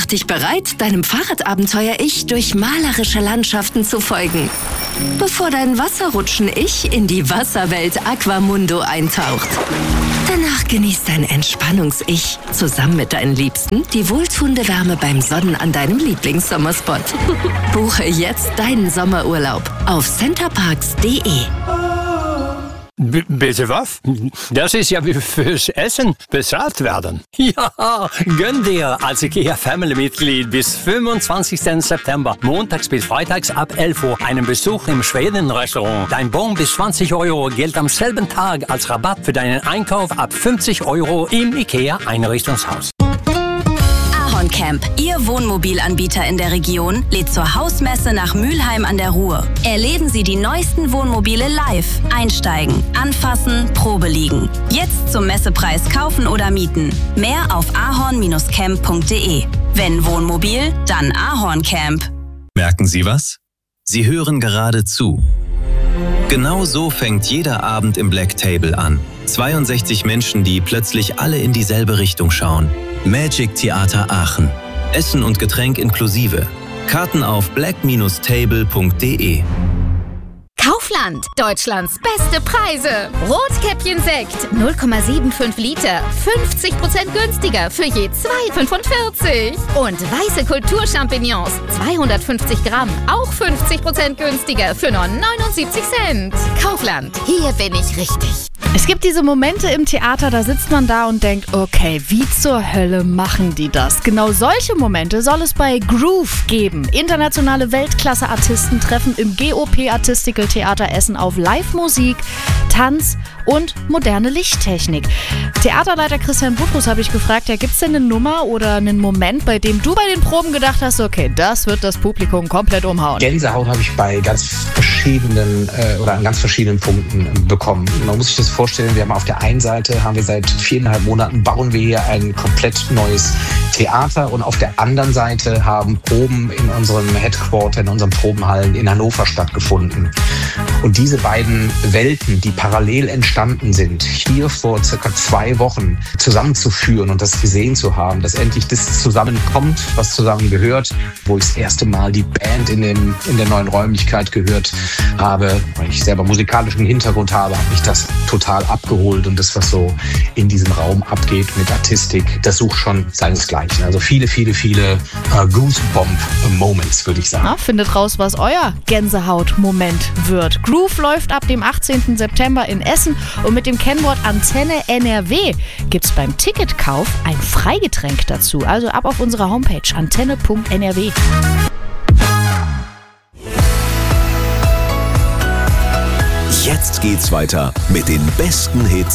Mach dich bereit, deinem Fahrradabenteuer-Ich durch malerische Landschaften zu folgen, bevor dein Wasserrutschen-Ich in die Wasserwelt Aquamundo eintaucht. Danach genießt dein Entspannungs-Ich zusammen mit deinen Liebsten die wohltuende Wärme beim Sonnen an deinem Lieblingssommerspot. Buche jetzt deinen Sommerurlaub auf centerparks.de. Bitte was? Das ist ja wie fürs Essen bezahlt werden. Ja, gönn dir als IKEA-Family-Mitglied bis 25. September, montags bis freitags ab 11 Uhr, einen Besuch im Schweden-Restaurant. Dein Bon bis 20 € gilt am selben Tag als Rabatt für deinen Einkauf ab 50 € im IKEA-Einrichtungshaus. Camp, Ihr Wohnmobilanbieter in der Region, lädt zur Hausmesse nach Mülheim an der Ruhr. Erleben Sie die neuesten Wohnmobile live. Einsteigen, anfassen, Probe liegen. Jetzt zum Messepreis kaufen oder mieten. Mehr auf ahorn-camp.de. Wenn Wohnmobil, dann Ahorn Camp. Merken Sie was? Sie hören gerade zu. Genau so fängt jeder Abend im Black Table an. 62 Menschen, die plötzlich alle in dieselbe Richtung schauen. Magic Theater Aachen. Essen und Getränk inklusive. Karten auf black-table.de. Kaufland, Deutschlands beste Preise. Rotkäppchen-Sekt, 0,75 Liter, 50% günstiger für je 2,45. Und weiße Kulturchampignons, 250 Gramm, auch 50% günstiger für nur 79 Cent. Kaufland, hier bin ich richtig. Es gibt diese Momente im Theater, da sitzt man da und denkt, okay, wie zur Hölle machen die das? Genau solche Momente soll es bei Groove geben. Internationale Weltklasse-Artisten treffen im GOP Artistical Theater Essen auf Live-Musik, Tanz und moderne Lichttechnik. Theaterleiter Christian Butrus habe ich gefragt, ja, gibt es denn eine Nummer oder einen Moment, bei dem du bei den Proben gedacht hast, okay, das wird das Publikum komplett umhauen? Gänsehaut habe ich bei ganz verschiedenen oder an ganz verschiedenen Punkten bekommen. Man muss sich das vorstellen, wir haben auf der einen Seite, haben wir seit 4,5 Monaten, bauen wir hier ein komplett neues Theater und auf der anderen Seite haben Proben in unserem Headquarter, in unseren Probenhallen in Hannover stattgefunden. Und diese beiden Welten, die parallel entstanden sind, hier vor circa 2 Wochen zusammenzuführen und das gesehen zu haben, dass endlich das zusammenkommt, was zusammengehört, wo ich das erste Mal die Band in der neuen Räumlichkeit gehört habe, weil ich selber musikalischen Hintergrund habe, hat mich das total abgeholt und das, was so in diesem Raum abgeht mit Artistik, das sucht schon seinesgleichen. Also viele Goosebump-Moments, würde ich sagen. Na, findet raus, was euer Gänsehaut-Moment wird. Groove läuft ab dem 18. September in Essen und mit dem Kennwort Antenne NRW gibt's beim Ticketkauf ein Freigetränk dazu. Also ab auf unserer Homepage antenne.nrw. Jetzt geht's weiter mit den besten Hits